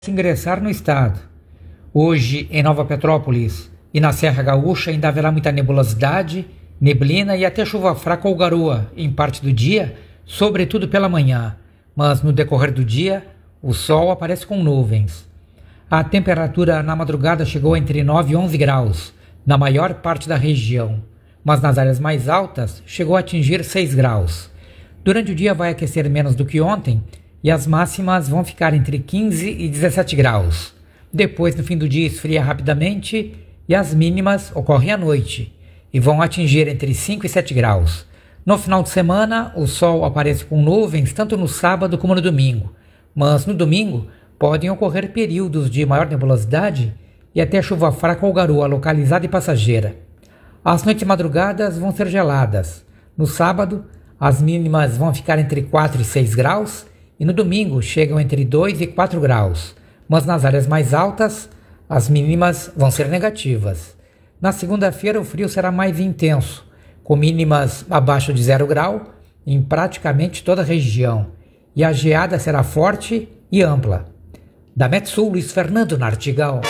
Ingressar no estado. Hoje, em Nova Petrópolis e na Serra Gaúcha, ainda haverá muita nebulosidade, neblina e até chuva fraca ou garoa em parte do dia, sobretudo pela manhã, mas no decorrer do dia, o sol aparece com nuvens. A temperatura na madrugada chegou entre 9 e 11 graus, na maior parte da região, mas nas áreas mais altas chegou a atingir 6 graus. Durante o dia vai aquecer menos do que ontem, e as máximas vão ficar entre 15 e 17 graus. Depois, no fim do dia, esfria rapidamente e as mínimas ocorrem à noite e vão atingir entre 5 e 7 graus. No final de semana, o sol aparece com nuvens tanto no sábado como no domingo, mas no domingo podem ocorrer períodos de maior nebulosidade e até chuva fraca ou garoa localizada e passageira. As noites e madrugadas vão ser geladas. No sábado, as mínimas vão ficar entre 4 e 6 graus, e no domingo chegam entre 2 e 4 graus, mas nas áreas mais altas as mínimas vão ser negativas. Na segunda-feira o frio será mais intenso, com mínimas abaixo de 0 grau em praticamente toda a região, e a geada será forte e ampla. Da Metsul, Luiz Fernando Nartigal.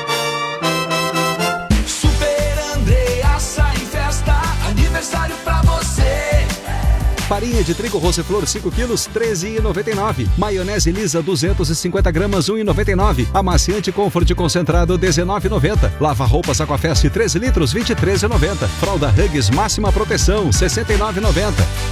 Farinha de trigo Rosseflor 5 kg, R$ 13,99. Maionese lisa 250 gramas, R$ 1,99. Amaciante Comfort concentrado, R$ 19,90. Lava roupas Aquafest 13 litros, R$ 23,90. Fralda Huggies máxima proteção, R$ 69,90.